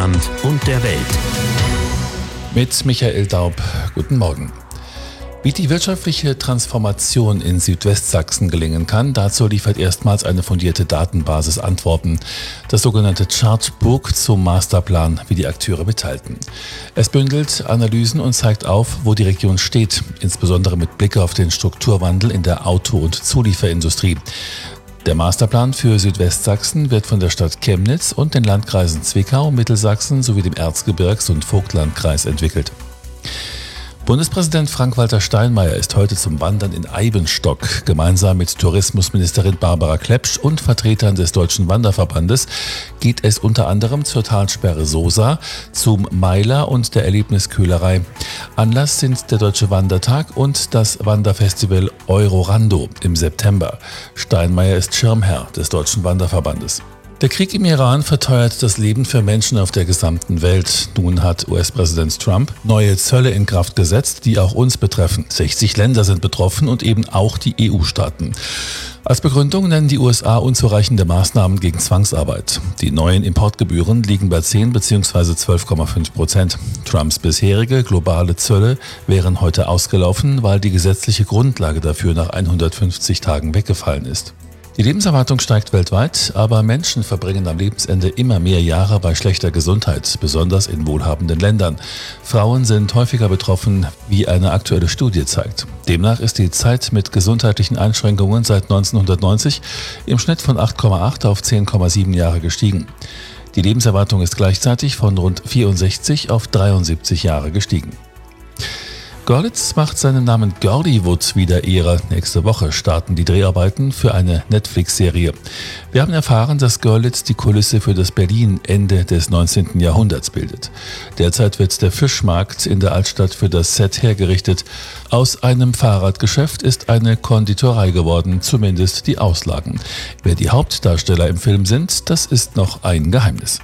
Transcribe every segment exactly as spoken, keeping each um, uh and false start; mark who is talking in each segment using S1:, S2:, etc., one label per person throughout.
S1: Deutschland und der Welt.
S2: Mit Michael Daub. Guten Morgen. Wie die wirtschaftliche Transformation in Südwestsachsen gelingen kann, dazu liefert erstmals eine fundierte Datenbasis Antworten. Das sogenannte Chartbook zum Masterplan, wie die Akteure mitteilten. Es bündelt Analysen und zeigt auf, wo die Region steht, insbesondere mit Blick auf den Strukturwandel in der Auto- und Zulieferindustrie. Der Masterplan für Südwestsachsen wird von der Stadt Chemnitz und den Landkreisen Zwickau, Mittelsachsen sowie dem Erzgebirgs- und Vogtlandkreis entwickelt. Bundespräsident Frank-Walter Steinmeier ist heute zum Wandern in Eibenstock. Gemeinsam mit Tourismusministerin Barbara Klepsch und Vertretern des Deutschen Wanderverbandes geht es unter anderem zur Talsperre Sosa, zum Meiler und der Erlebniskühlerei. Anlass sind der Deutsche Wandertag und das Wanderfestival Eurorando im September. Steinmeier ist Schirmherr des Deutschen Wanderverbandes. Der Krieg im Iran verteuert das Leben für Menschen auf der gesamten Welt. Nun hat U S-Präsident Trump neue Zölle in Kraft gesetzt, die auch uns betreffen. sechzig Länder sind betroffen und eben auch die E U-Staaten. Als Begründung nennen die U S A unzureichende Maßnahmen gegen Zwangsarbeit. Die neuen Importgebühren liegen bei zehn bzw. zwölf Komma fünf Prozent. Trumps bisherige globale Zölle wären heute ausgelaufen, weil die gesetzliche Grundlage dafür nach hundertfünfzig Tagen weggefallen ist. Die Lebenserwartung steigt weltweit, aber Menschen verbringen am Lebensende immer mehr Jahre bei schlechter Gesundheit, besonders in wohlhabenden Ländern. Frauen sind häufiger betroffen, wie eine aktuelle Studie zeigt. Demnach ist die Zeit mit gesundheitlichen Einschränkungen seit neunzehnhundertneunzig im Schnitt von acht Komma acht auf zehn Komma sieben Jahre gestiegen. Die Lebenserwartung ist gleichzeitig von rund vierundsechzig auf dreiundsiebzig Jahre gestiegen. Görlitz macht seinem Namen Görliwood wieder Ehre. Nächste Woche starten die Dreharbeiten für eine Netflix-Serie. Wir haben erfahren, dass Görlitz die Kulisse für das Berlin Ende des neunzehnten Jahrhunderts bildet. Derzeit wird der Fischmarkt in der Altstadt für das Set hergerichtet. Aus einem Fahrradgeschäft ist eine Konditorei geworden, zumindest die Auslagen. Wer die Hauptdarsteller im Film sind, das ist noch ein Geheimnis.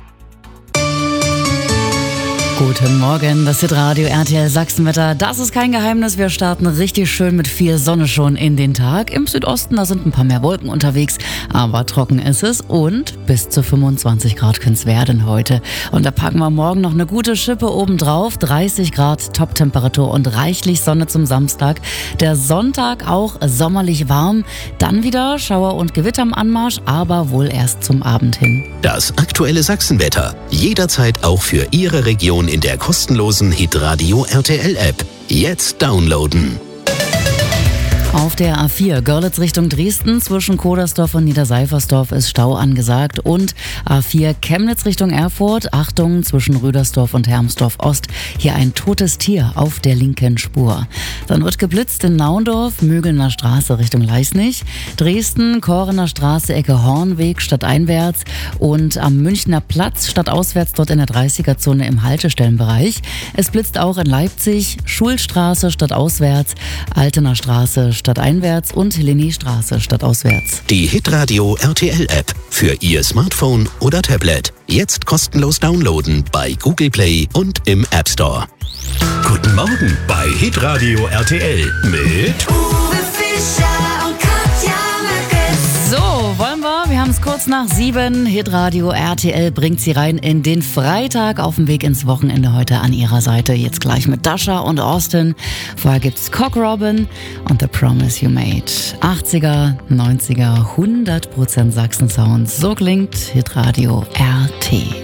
S3: Guten Morgen, das Hitradio R T L Sachsenwetter. Das ist kein Geheimnis, wir starten richtig schön mit viel Sonne schon in den Tag. Im Südosten, da sind ein paar mehr Wolken unterwegs, aber trocken ist es und bis zu fünfundzwanzig Grad können es werden heute. Und da packen wir morgen noch eine gute Schippe obendrauf, dreißig Grad Top-Temperatur und reichlich Sonne zum Samstag. Der Sonntag auch sommerlich warm, dann wieder Schauer und Gewitter am Anmarsch, aber wohl erst zum Abend hin.
S1: Das aktuelle Sachsenwetter, jederzeit auch für Ihre Region in der kostenlosen Hitradio R T L App. Jetzt downloaden.
S3: Auf der A vier Görlitz Richtung Dresden zwischen Kodersdorf und Niederseifersdorf ist Stau angesagt und A vier Chemnitz Richtung Erfurt, Achtung, zwischen Rüdersdorf und Hermsdorf Ost, hier ein totes Tier auf der linken Spur. Dann wird geblitzt in Naundorf, Mögelner Straße Richtung Leisnig, Dresden, Korener Straße, Ecke Hornweg stadteinwärts und am Münchner Platz stadtauswärts dort in der dreißiger-Zone im Haltestellenbereich. Es blitzt auch in Leipzig, Schulstraße stadtauswärts, Altener Straße stadteinwärts und Linnéstraße stadtauswärts.
S1: Die Hitradio R T L App für Ihr Smartphone oder Tablet. Jetzt kostenlos downloaden bei Google Play und im App Store. Guten Morgen bei Hitradio R T L mit
S4: Uwe Fischer und Katja Mückes.
S3: So, wollen wir? Wir haben es kurz nach sieben. Hitradio R T L bringt Sie rein in den Freitag auf dem Weg ins Wochenende heute an Ihrer Seite. Jetzt gleich mit Dasha und Austin. Vorher gibt's Cock Robin und The Promise You Made. achtziger, neunziger, hundert Prozent Sachsen-Sound. So klingt Hitradio R T.